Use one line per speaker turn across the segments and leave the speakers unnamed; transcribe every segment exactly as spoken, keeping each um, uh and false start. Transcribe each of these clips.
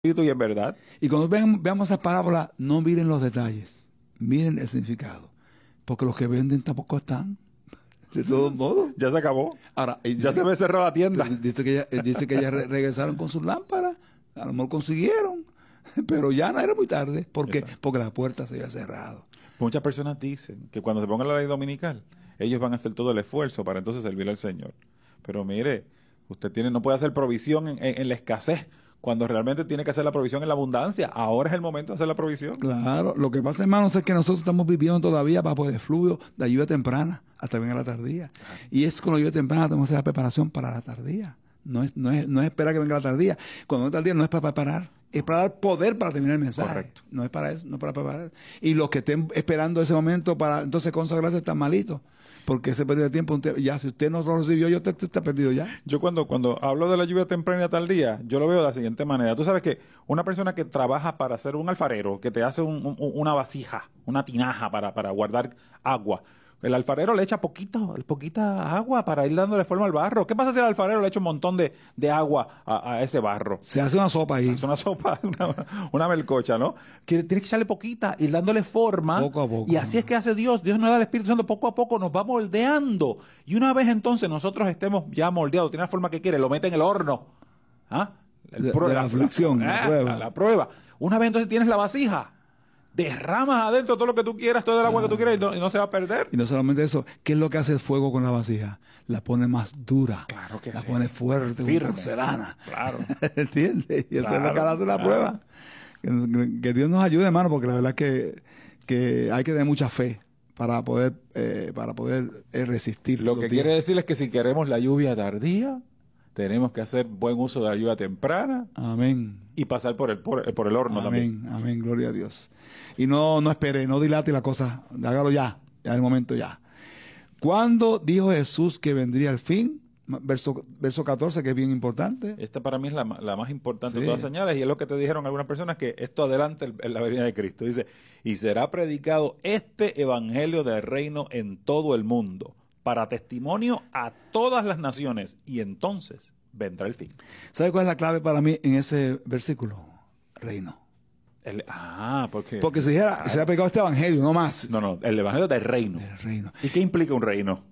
espíritu y en verdad.
Y cuando vean, veamos esas parábolas, no miren los detalles, miren el significado. Porque los que venden tampoco están. De todos modos.
Ya se acabó.
Ahora,
Ya se ve cerrada la tienda.
Dice que, ella, dice que ellas re regresaron con sus lámparas. A lo mejor consiguieron. Pero ya no era muy tarde. ¿Por qué? Porque la puerta se había cerrado.
Muchas personas dicen que cuando se ponga la ley dominical, ellos van a hacer todo el esfuerzo para entonces servirle al Señor. Pero mire, usted tiene, no puede hacer provisión en, en, en la escasez, cuando realmente tiene que hacer la provisión en la abundancia. Ahora es el momento de hacer la provisión.
Claro, lo que pasa, hermanos, es que nosotros estamos viviendo todavía bajo el fluvio de lluvia temprana hasta que venga la tardía. Y es con la lluvia temprana tenemos que hacer la preparación para la tardía. No es, no es, no es esperar que venga la tardía. Cuando venga la tardía no es para preparar, es para dar poder para terminar el mensaje.
Correcto.
No es para eso, no es para preparar. Y los que estén esperando ese momento para entonces consagrarse están malitos. Porque ese periodo de tiempo, ya si usted no lo recibió, ya usted está perdido ya.
Yo cuando, cuando hablo de la lluvia temprana y tardía, yo lo veo de la siguiente manera. Tú sabes que una persona que trabaja para ser un alfarero, que te hace un, un, una vasija, una tinaja para, para guardar agua, el alfarero le echa poquito, poquita agua para ir dándole forma al barro. ¿Qué pasa si el alfarero le echa un montón de, de agua a, a ese barro?
Se hace una sopa ahí.
Es una sopa, una, una melcocha, ¿no? Que tiene que echarle poquita, ir dándole forma.
Poco a poco.
Y así es que hace Dios. Dios nos da el Espíritu Santo poco a poco, nos va moldeando. Y una vez entonces nosotros estemos ya moldeados, tiene la forma que quiere, lo mete en el horno. ¿Ah? El
de,
pro,
de la, la aflicción,
eh,
la prueba.
La prueba. Una vez entonces tienes la vasija. Derramas adentro todo lo que tú quieras, todo el agua ah. que tú quieras y no, y no se va a perder.
Y no solamente eso, ¿qué es lo que hace el fuego con la vasija? La pone más dura.
Claro que
la
sí.
pone fuerte,
firme.
Como porcelana.
Claro.
¿Entiendes? Y eso
claro,
es lo que hace la
claro.
prueba. Que, que Dios nos ayude, hermano, porque la verdad es que, que hay que tener mucha fe para poder, eh, para poder eh, resistir.
Lo que
días.
quiere decir es que si queremos la lluvia tardía, tenemos que hacer buen uso de la lluvia temprana.
Amén.
Y pasar por el, por, por el horno
amén,
también.
Amén, gloria a Dios. Y no, no espere, no dilate la cosa, hágalo ya, ya es el momento ya. ¿Cuándo dijo Jesús que vendría el fin? Verso, verso catorce, que es bien importante.
Esta para mí es la, la más importante
sí.
de todas las señales, y es lo que te dijeron algunas personas, que esto adelanta el, el, la venida de Cristo. Dice, y será predicado este evangelio del reino en todo el mundo, para testimonio a todas las naciones, y entonces vendrá el fin.
¿Sabe cuál es la clave para mí en ese versículo? Reino.
El, ah, porque...
Porque si dijera, ah, se ha predicado este evangelio, no más.
No, no, el evangelio del reino.
Del reino.
¿Y qué implica un reino?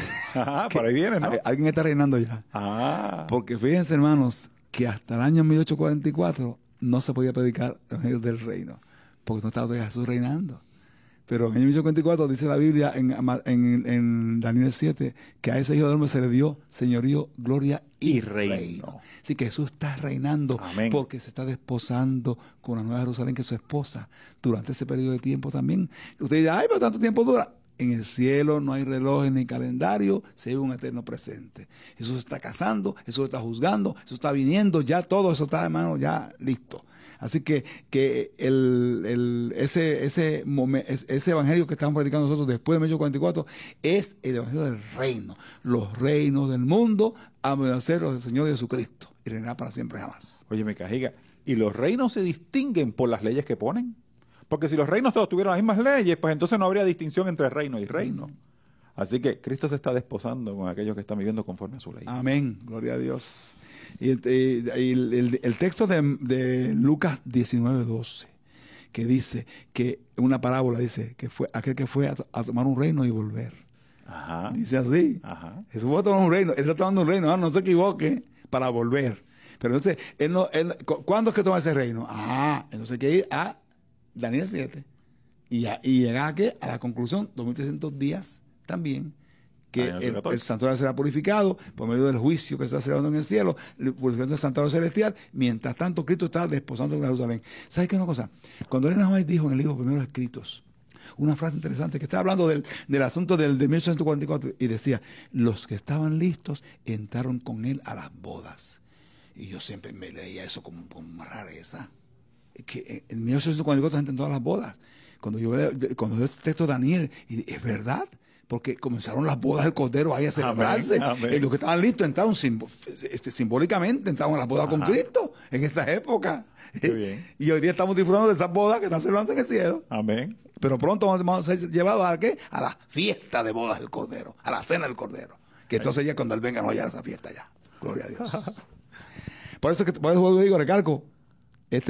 Ah, por ahí viene, ¿no?
Alguien está reinando ya.
Ah.
Porque fíjense, hermanos, que hasta el año mil ochocientos cuarenta y cuatro no se podía predicar el evangelio del reino, porque no estaba todavía Jesús reinando. Pero en el mil ochocientos cuarenta y cuatro dice la Biblia en, en, en Daniel siete que a ese hijo del hombre se le dio señorío, gloria y, y reino. reino. Así que Jesús está reinando.
Amén.
Porque se está desposando con la nueva Jerusalén, que es su esposa, durante ese periodo de tiempo también. Usted dirá, ay, pero tanto tiempo dura. En el cielo no hay relojes ni calendario, se ve un eterno presente. Jesús está casando, Jesús está juzgando, Jesús está viniendo, ya todo eso está, hermano, ya listo. Así que, que el, el, ese, ese, ese evangelio que estamos predicando nosotros después de mil ochocientos cuarenta y cuatro es el evangelio del reino. Los reinos del mundo han de ser los del Señor Jesucristo y reinará para siempre jamás.
Oye, me cajiga, ¿y los reinos se distinguen por las leyes que ponen? Porque si los reinos todos tuvieran las mismas leyes, pues entonces no habría distinción entre reino y reino. Mm. Así que Cristo se está desposando con aquellos que están viviendo conforme a su ley.
Amén, gloria a Dios. Y el, el, el, el texto de, de Lucas diecinueve doce, que dice que una parábola dice que fue aquel que fue a, a tomar un reino y volver.
Ajá.
Dice así.
Ajá.
Jesús fue a tomar un reino, él está tomando un reino, no, no se equivoque, para volver. Pero entonces, él no, él, ¿cuándo es que toma ese reino? Ah, entonces hay que ir a Daniel siete y, a, y llegar a, ¿qué? A la conclusión, dos mil trescientos días también, que el, el santuario será purificado por medio del juicio que se está celebrando en el cielo, la purificación del santuario celestial. Mientras tanto, Cristo está desposando en Jerusalén. ¿Sabes qué es una cosa? Cuando Elena White dijo en el libro Primeros Escritos una frase interesante, que estaba hablando del, del asunto del, de mil ochocientos cuarenta y cuatro, y decía, los que estaban listos entraron con él a las bodas. Y yo siempre me leía eso como, como rareza. Que en mil ochocientos cuarenta y cuatro gente en todas las bodas. Cuando yo veo, cuando veo este texto de Daniel, y es verdad, porque comenzaron las bodas del Cordero ahí a celebrarse. Amén, amén. Y los que estaban listos entraron simbo, este, simbólicamente, entraron a las bodas Ajá. con Cristo en esa época.
Qué bien.
Y hoy día estamos disfrutando de esas bodas que están celebrando en el cielo.
Amén.
Pero pronto vamos a ser llevados a qué? A la fiesta de bodas del Cordero, a la cena del Cordero. Que entonces Amén. ya cuando Él venga no haya esa fiesta ya. Gloria a Dios. Por eso que por eso digo, recalco,